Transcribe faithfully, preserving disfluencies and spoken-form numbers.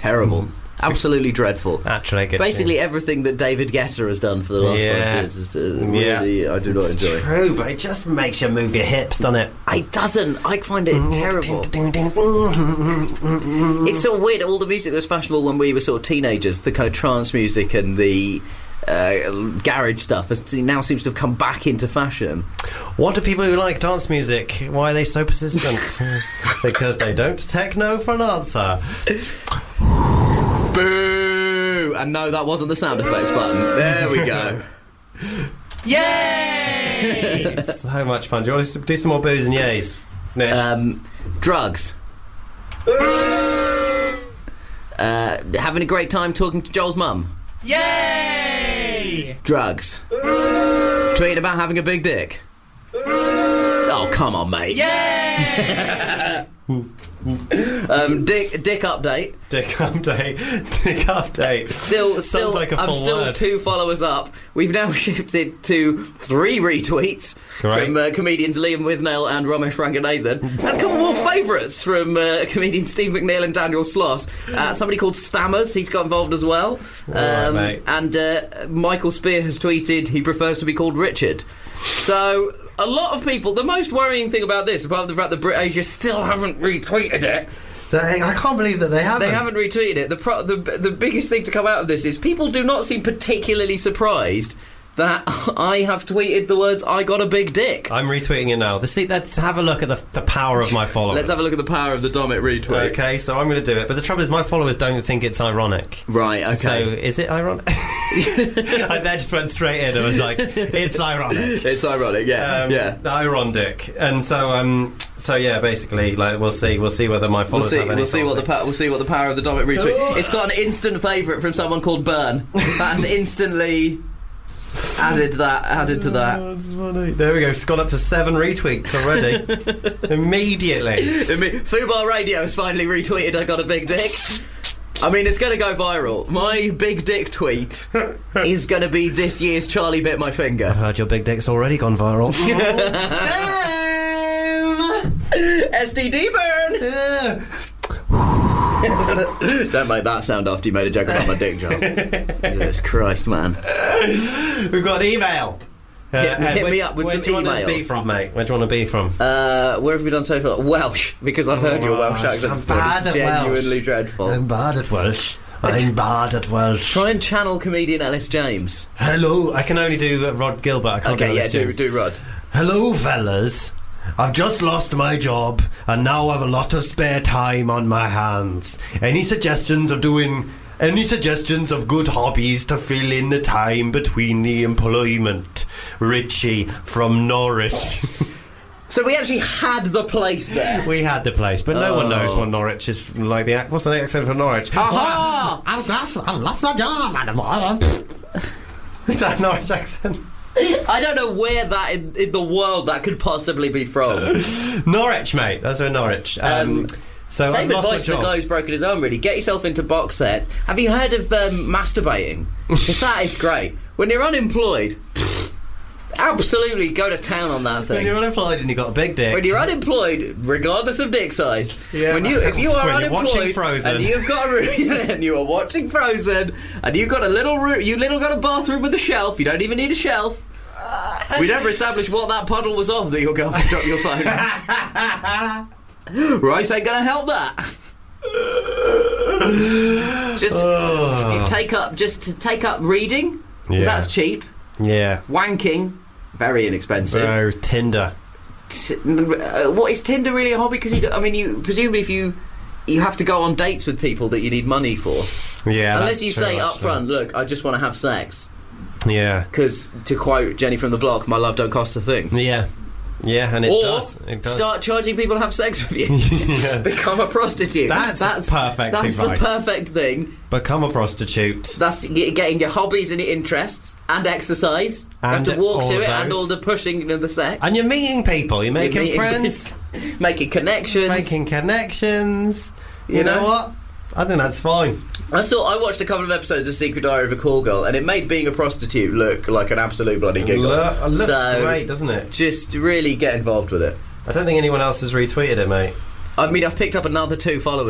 terrible. Absolutely dreadful. Actually, good. Basically, everything that David Guetta has done for the last Yeah. five years is uh, really, Yeah. I do not It's enjoy. true, but it just makes you move your hips, doesn't it? It doesn't. I find it terrible. It's so weird. All the music that was fashionable when we were sort of teenagers, the kind of trance music and the uh, garage stuff, has, now seems to have come back into fashion. What do people who like dance music? Why are they so persistent? Because they don't take no for an answer. Boo! And no, that wasn't the sound effects button. There we go. Yay! So much fun. Do you want to do some more boos and yays? Nish? Um, drugs. uh, having a great time talking to Joel's mum. Yay! Drugs. Tweeting about having a big dick. Oh, come on, mate. Yay! um, dick, dick update. Dick update. Dick update. Still, still, Sounds like a I'm full still word. two followers up. We've now shifted to three retweets Great. from uh, comedians Liam Withnail and Ramesh Ranganathan, and a couple more favourites from uh, comedians Steve McNeil and Daniel Sloss. Uh, somebody called Stammers, he's got involved as well. All right, mate. And uh, Michael Spear has tweeted he prefers to be called Richard. So a lot of people. The most worrying thing about this, apart from the fact that BritAsia still haven't retweeted it. They, I can't believe that they haven't. They haven't retweeted it. The, pro- the the biggest thing to come out of this is people do not seem particularly surprised that I have tweeted the words "I got a big dick." I'm retweeting it now. The, see, let's have a look at the, the power of my followers. Let's have a look at the power of the Domit retweet. Okay, so I'm going to do it. But the trouble is, my followers don't think it's ironic. Right, okay. So, is it ironic? I then just went straight in and was like, it's ironic. It's ironic, yeah. Um, yeah. Ironic. And so, um, so yeah, basically, like, we'll see. We'll see whether my We'll followers see. have any We'll see what the following. pa- we'll see what the power of the Domit retweet. It's got an instant favourite from someone called Burn. That's instantly added that. Added to that. Oh, that's funny. There we go. It's gone up to seven retweets already. Immediately. Fubar Radio has finally retweeted I got a big dick. I mean, it's going to go viral. My big dick tweet is going to be this year's Charlie Bit My Finger. I've heard your big dick's already gone viral. S T D Burn! Don't make that sound after you made a joke about my dick, Joel. Jesus Christ, man. We've got an email. Uh, Hit- hit where- me up with where some do you want it to be emails. from, mate? Where do you want to be from? Uh, where have we done so far? Welsh, because I've heard your Welsh accent I'm before. bad It's at Welsh. genuinely dreadful. I'm bad at Welsh. I'm bad at Welsh. Try and channel comedian Ellis James. Hello. I can only do uh, Rod Gilbert. I can't Okay, do yeah, Ellis do, James. do Rod. Hello, fellas. I've just lost my job and now I've a lot of spare time on my hands. Any suggestions of doing... Any suggestions of good hobbies to fill in the time between the employment? Richie from Norwich. So we actually had the place there. We had the place, but no one Oh. knows what Norwich is like. The ac- what's the accent for Norwich? Aha! I've lost, I've lost my job and I'm... Is that a Norwich accent? I don't know where that in, in the world that could possibly be from. Norwich, mate. That's where Norwich. Um, Um, so I've Same lost my advice to the job. guy who's broken his arm, really. Get yourself into box sets. Have you heard of um, masturbating? Because that is great. When you're unemployed, absolutely go to town on that When thing. you're unemployed and you've got a big dick. When you're unemployed, regardless of dick size, Yeah. when you if you are When you're watching unemployed Frozen. and you've got a room, and you are watching Frozen and you've got a little room, you little got a bathroom with a shelf. You don't even need a shelf. We never established what that puddle was of that your girlfriend dropped your phone on. Rice ain't gonna help that. Just Oh. if you take up just to take up reading, 'cause Yeah. that's cheap. Yeah. Wanking, very inexpensive. Bro, Tinder. T- uh, what is Tinder really a hobby? Because you, I mean, you presumably if you you have to go on dates with people that you need money for, Yeah. unless that's you true, say up actually. front, look, I just want to have sex. Yeah. Because to quote Jenny from the Block, my love don't cost a thing. Yeah. Yeah, and it or does. It does. start charging people to have sex with you. Yeah. Become a prostitute. That's perfect That's advice. the perfect thing. Become a prostitute. That's ge- getting your hobbies and your interests and exercise. And you have to walk all to of it and those. all the pushing and the sex. And you're meeting people. You're making meeting- friends. Making connections. Making connections. You, You know? know? what? I think that's fine. I saw. I watched a couple of episodes of Secret Diary of a Call Girl, and it made being a prostitute look like an absolute bloody giggle. Lo- looks so great, doesn't it? just really get involved with it. I don't think anyone else has retweeted it, mate. I mean, I've picked up another two followers.